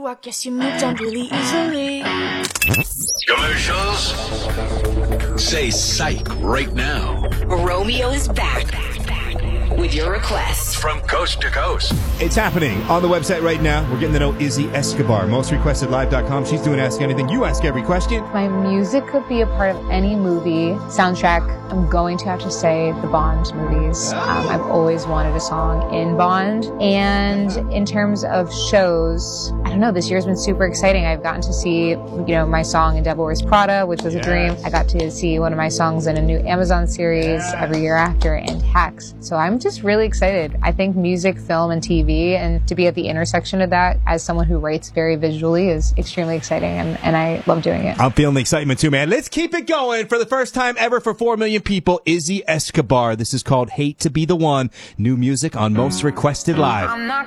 I guess you moved on really easily. Commercials? Say psych right now. Romeo is back with your requests From coast to coast. It's happening on the website right now. We're getting to know Izzy Escobar. MostRequestedLive.com. She's doing Ask Anything. You ask every question. My music could be a part of any movie soundtrack. I'm going to have to say the Bond movies. I've always wanted a song in Bond. And in terms of shows, I don't know, this year's been super exciting. I've gotten to see, my song in Devil Wears Prada, which was a dream. I got to see one of my songs in a new Amazon series every year after, and Hacks. So I'm just really excited. I think music, film, and TV, and to be at the intersection of that as someone who writes very visually is extremely exciting, and I love doing it. I'm feeling the excitement too, man. Let's keep it going. For the first time ever for 4 million people, Izzy Escobar. This is called Hate to Be the One. New music on Most Requested Live. I'm not